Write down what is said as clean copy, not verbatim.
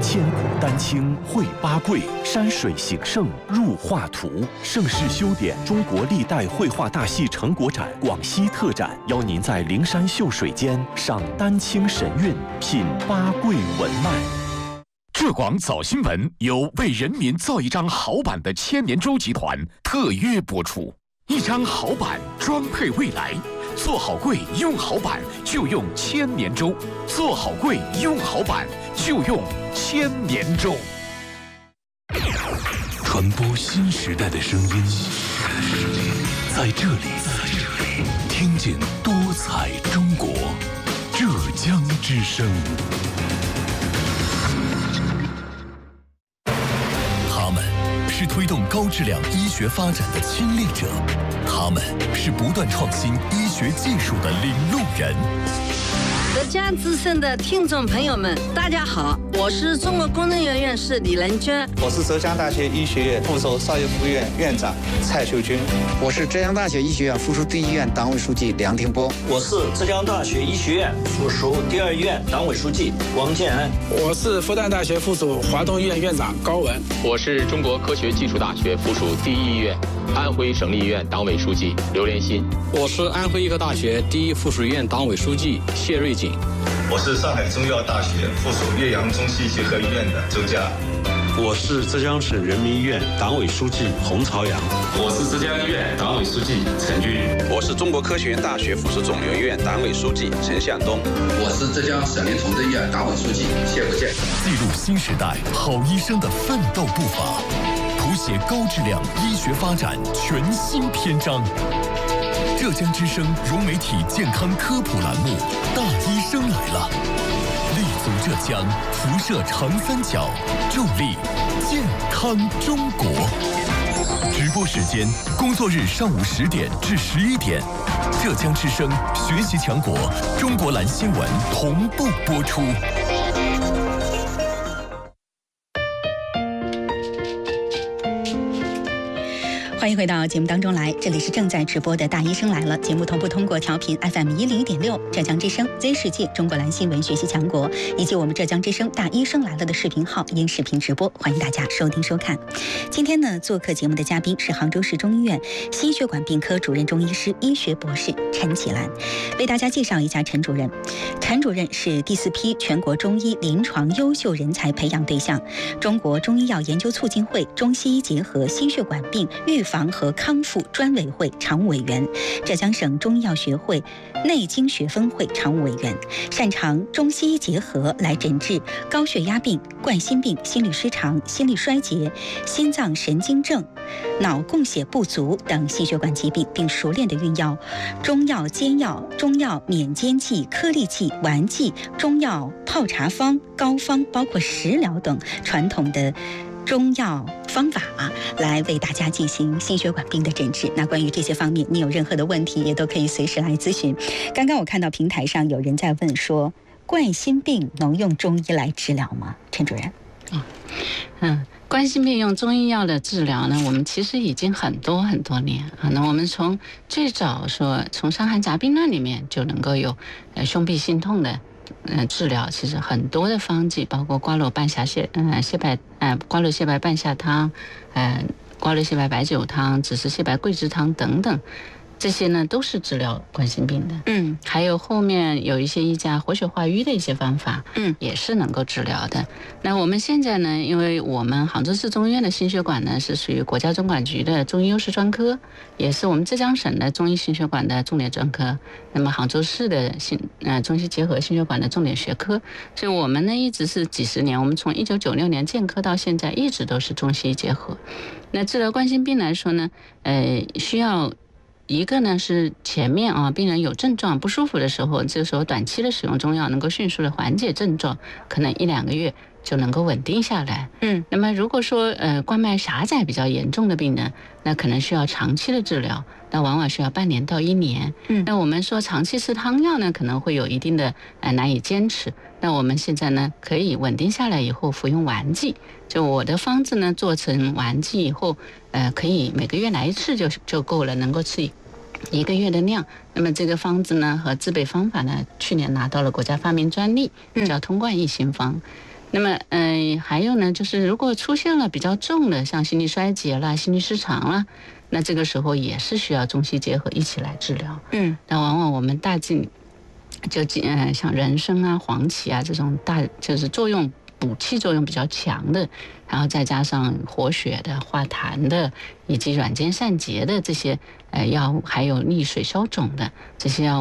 千古丹青绘八桂，山水形胜入画图。盛世修典中国历代绘画大戏成果展广西特展，邀您在灵山秀水间赏丹青神韵，品八桂文脉。 浙广早新闻由为人民造一张好版的千年舟集团特约播出，一张好版装配未来。做好柜用好版就用千年舟，做好柜用好版就用千年舟。 传播新时代的声音，在这里听见多彩中国，浙江之声。他们是推动高质量医学发展的亲历者，他们是不断创新医学技术的领路人。 浙江之声的听众朋友们，大家好，我是中国工程院院士李仁娟， 我是浙江大学医学院附属邵逸夫院院长蔡秀军， 我是浙江大学医学院附属第一院党委书记梁廷波， 我是浙江大学医学院附属第二院党委书记王建安， 我是复旦大学附属华东医院院长高文， 我是中国科学技术大学附属第一医院安徽省立医院党委书记刘连新， 我是安徽医科大学第一附属医院党委书记谢瑞锦， 我是上海中医药大学附属岳阳中西结合医院的周佳， 我是浙江省人民医院党委书记洪朝阳， 我是浙江医院党委书记陈军， 我是中国科学院大学附属肿瘤医院党委书记陈向东， 我是浙江省立重症医院党委书记谢国建。 记录新时代好医生的奋斗步伐，谱写高质量医学发展全新篇章。浙江之声融媒体健康科普栏目《大医生来了》，立足浙江，辐射长三角，助力健康中国。直播时间：工作日上午10点至11点。浙江之声学习强国，中国蓝新闻同步播出。 欢迎回到节目当中来，这里是正在直播的大医生来了节目，同步通过调频 FM101.6浙江之声 Z 世界中国蓝新闻学习强国，以及我们浙江之声大医生来了的视频号音视频直播，欢迎大家收听收看。今天呢，做客节目的嘉宾是杭州市中医院心血管病科主任中医师、医学博士陈启兰，为大家介绍一下陈主任。陈主任是第4批全国中医临床优秀人才培养对象，中国中医药研究促进会中西医结合心血管病预防和康复专委会常务委员，浙江省中医药学会内经学分会常务委员，擅长中西医结合来诊治高血压病、冠心病、心律失常、心力衰竭、心脏神经症、脑供血不足等心血管疾病，并熟练地运用中药煎药、中药免煎剂、颗粒剂、丸剂、中药泡茶方、膏方，包括食疗等传统的中药方法来为大家进行心血管病的诊治。那关于这些方面，你有任何的问题，也都可以随时来咨询。刚刚我看到平台上有人在问说，冠心病能用中医来治疗吗？陈主任。 冠心病用中医药的治疗呢，我们其实已经很多年啊。那我们从最早说，从伤寒杂病论里面就能够有胸痹心痛的治疗，其实很多的方剂，包括瓜蒌半夏瓜蒌泻白半夏汤，瓜蒌泻白白酒汤、枳实泻白桂枝汤等等。这些呢都是治疗冠心病的，还有后面有一些医家活血化瘀的一些方法，也是能够治疗的。那我们现在呢，因为我们杭州市中医院的心血管呢是属于国家中管局的中医优势专科，也是我们浙江省的中医心血管的重点专科，那么杭州市的中西结合心血管的重点学科，所以我们呢一直是几十年，我们从1996年建科到现在一直都是中西医结合。那治疗冠心病来说呢，需要一个呢是前面病人有症状不舒服的时候，这个时候短期的使用中药能够迅速的缓解症状，可能1-2个月就能够稳定下来。那么如果说冠脉狭窄比较严重的病人，那可能需要长期的治疗，那往往需要半年到1年。那我们说长期吃汤药呢，可能会有一定的难以坚持。那我们现在呢，可以稳定下来以后服用丸剂。就我的方子呢，做成丸剂以后，可以每个月来1次就够了，能够吃1个月的量。那么这个方子呢和制备方法呢，去年拿到了国家发明专利，叫通贯一心方。 那么还有呢，就是如果出现了比较重的，像心力衰竭啦、心律失常啦，那这个时候也是需要中西结合一起来治疗。那往往我们大剂就像人参啊、黄芪啊这种就是补气作用比较强的，然后再加上活血的、化痰的，以及软坚散结的这些药物，还有利水消肿的这些药物。